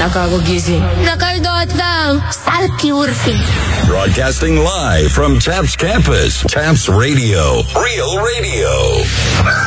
Nakakagising. Nakaldot lang. Salky-urfing. Broadcasting live from TAPS campus. TAPS Radio. Real Radio.